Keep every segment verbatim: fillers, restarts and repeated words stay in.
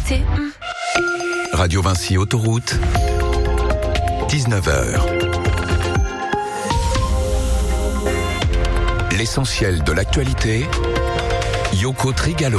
c'est... Radio Vinci Autoroute, dix-neuf heures. L'essentiel de l'actualité, Yoko Trigalo.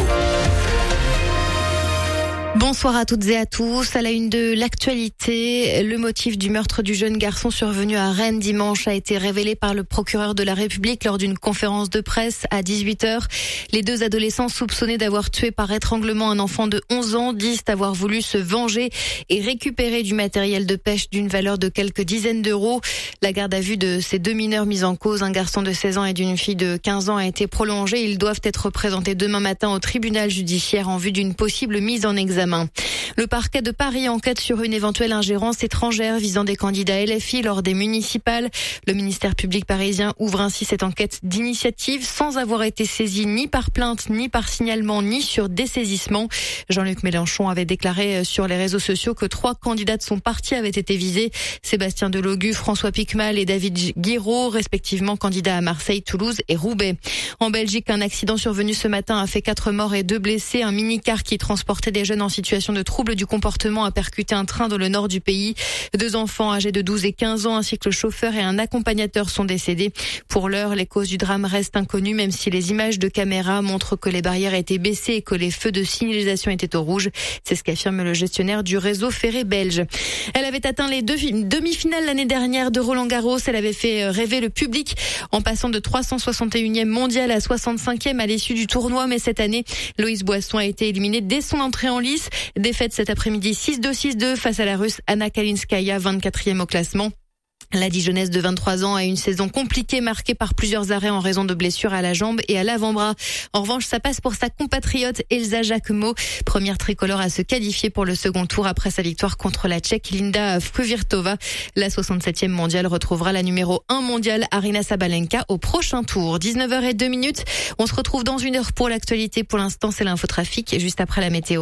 Bonsoir à toutes et à tous. À la une de l'actualité, le motif du meurtre du jeune garçon survenu à Rennes dimanche a été révélé par le procureur de la République lors d'une conférence de presse à dix-huit heures. Les deux adolescents soupçonnés d'avoir tué par étranglement un enfant de onze ans disent avoir voulu se venger et récupérer du matériel de pêche d'une valeur de quelques dizaines d'euros. La garde à vue de ces deux mineurs mis en cause, un garçon de seize ans et d'une fille de quinze ans, a été prolongée. Ils doivent être présentés demain matin au tribunal judiciaire en vue d'une possible mise en examen. Le parquet de Paris enquête sur une éventuelle ingérence étrangère visant des candidats L F I lors des municipales. Le ministère public parisien ouvre ainsi cette enquête d'initiative sans avoir été saisi ni par plainte, ni par signalement, ni sur dessaisissement. Jean-Luc Mélenchon avait déclaré sur les réseaux sociaux que trois candidats de son parti avaient été visés. Sébastien Delogu, François Piquemal et David Guiraud, respectivement candidats à Marseille, Toulouse et Roubaix. En Belgique, un accident survenu ce matin a fait quatre morts et deux blessés. Un mini-car qui transportait des jeunes en situation de trouble du comportement a percuté un train dans le nord du pays. Deux enfants âgés de douze et quinze ans ainsi que le chauffeur et un accompagnateur sont décédés. Pour l'heure, les causes du drame restent inconnues, même si les images de caméra montrent que les barrières étaient baissées et que les feux de signalisation étaient au rouge. C'est ce qu'affirme le gestionnaire du réseau ferré belge. Elle avait atteint les deux demi-finales l'année dernière de Roland-Garros. Elle avait fait rêver le public en passant de trois cent soixante et unième mondial à soixante-cinquième à l'issue du tournoi. Mais cette année, Loïs Boisson a été éliminée dès son entrée en lice. Défaite cet après-midi six deux six deux face à la Russe Anna Kalinskaya, vingt-quatrième au classement. La Dijonnaise de vingt-trois ans a une saison compliquée marquée par plusieurs arrêts en raison de blessures à la jambe et à l'avant-bras. En revanche, ça passe pour sa compatriote Elsa Jacquemot, première tricolore à se qualifier pour le second tour après sa victoire contre la Tchèque Linda Fruvirtova. La soixante-septième mondiale retrouvera la numéro un mondiale Aryna Sabalenka au prochain tour. dix-neuf heures zéro deux minutes. On se retrouve dans une heure pour l'actualité. Pour l'instant, c'est l'infotrafic et juste après la météo.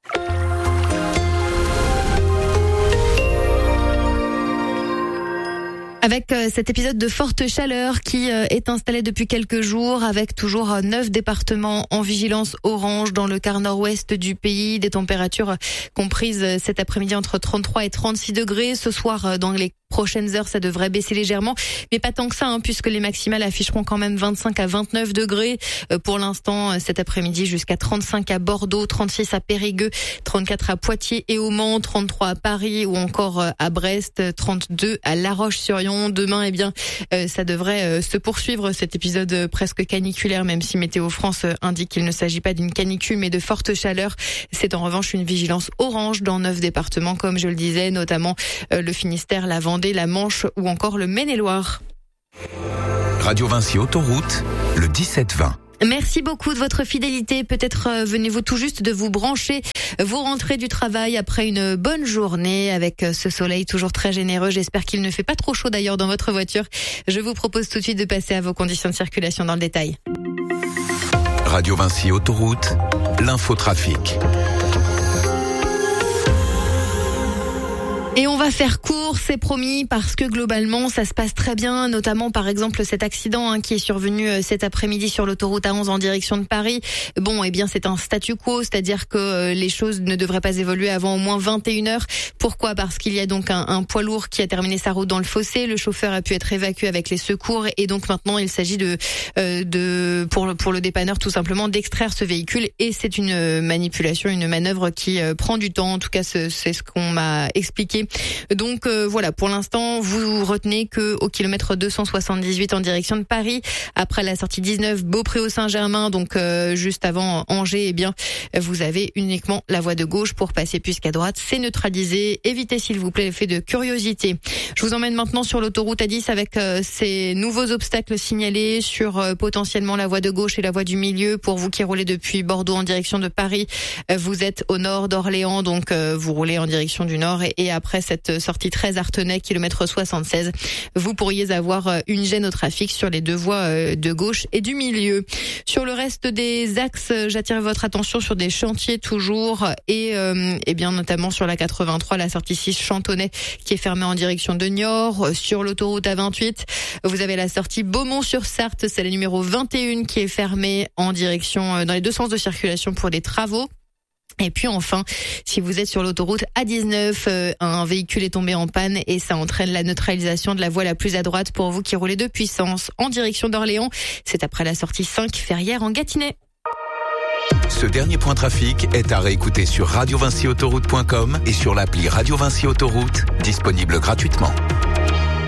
Avec euh, cet épisode de forte chaleur qui euh, est installé depuis quelques jours, avec toujours euh, neuf départements en vigilance orange dans le quart nord-ouest du pays, des températures euh, comprises euh, cet après-midi entre trente-trois et trente-six degrés. Ce soir, euh, dans les prochaines heures, ça devrait baisser légèrement, mais pas tant que ça, hein, puisque les maximales afficheront quand même vingt-cinq à vingt-neuf degrés. Euh, pour l'instant, euh, cet après-midi, jusqu'à trente-cinq à Bordeaux, trente-six à Périgueux, trente-quatre à Poitiers et au Mans, trente-trois à Paris ou encore euh, à Brest, trente-deux à La Roche-sur-Yon. Demain, eh bien, euh, ça devrait euh, se poursuivre cet épisode euh, presque caniculaire, même si Météo France euh, indique qu'il ne s'agit pas d'une canicule, mais de forte chaleur. C'est en revanche une vigilance orange dans neuf départements, comme je le disais, notamment euh, le Finistère, la Vendée, la Manche ou encore le Maine-et-Loire. Radio Vinci Autoroute, le dix-sept vingt. Merci beaucoup de votre fidélité. Peut-être euh, venez-vous tout juste de vous brancher. Vous rentrez du travail après une bonne journée avec euh, ce soleil toujours très généreux. J'espère qu'il ne fait pas trop chaud d'ailleurs dans votre voiture. Je vous propose tout de suite de passer à vos conditions de circulation dans le détail. Radio Vinci Autoroute, l'infotrafic. Et on va faire court, c'est promis, parce que globalement, ça se passe très bien, notamment par exemple cet accident hein, qui est survenu euh, cet après-midi sur l'autoroute A onze en direction de Paris. Bon, eh bien, c'est un statu quo, c'est-à-dire que euh, les choses ne devraient pas évoluer avant au moins vingt et une heures. Pourquoi ? Parce qu'il y a donc un, un poids lourd qui a terminé sa route dans le fossé. Le chauffeur a pu être évacué avec les secours et donc maintenant, il s'agit de, euh, de pour, pour le dépanneur tout simplement d'extraire ce véhicule et c'est une manipulation, une manœuvre qui euh, prend du temps. En tout cas, c'est, c'est ce qu'on m'a expliqué. Donc euh, voilà, pour l'instant, vous retenez que au kilomètre deux cent soixante-dix-huit en direction de Paris, après la sortie dix-neuf Beaupré-au-Saint-Germain, donc euh, juste avant Angers, eh bien vous avez uniquement la voie de gauche pour passer, puisqu'à droite c'est neutralisé. Évitez s'il vous plaît l'effet de curiosité. Je vous emmène maintenant sur l'autoroute A dix avec euh, ces nouveaux obstacles signalés sur euh, potentiellement la voie de gauche et la voie du milieu. Pour vous qui roulez depuis Bordeaux en direction de Paris, euh, vous êtes au nord d'Orléans, donc euh, vous roulez en direction du nord et, et après cette sortie très Artenay, kilomètre soixante-seize, vous pourriez avoir une gêne au trafic sur les deux voies de gauche et du milieu. Sur le reste des axes, j'attire votre attention sur des chantiers toujours et, euh, et bien notamment sur la quatre-vingt-trois, la sortie six Chantonnay qui est fermée en direction de Niort. Sur l'autoroute A vingt-huit, vous avez la sortie Beaumont-sur-Sarthe, c'est la numéro vingt et un qui est fermée en direction dans les deux sens de circulation pour des travaux. Et puis enfin, si vous êtes sur l'autoroute A dix-neuf, euh, un véhicule est tombé en panne et ça entraîne la neutralisation de la voie la plus à droite pour vous qui roulez de Puissance en direction d'Orléans. C'est après la sortie cinq Ferrières en Gâtinais. Ce dernier point trafic est à réécouter sur radio vinci autoroute point com et sur l'appli Radio Vinci Autoroute, disponible gratuitement.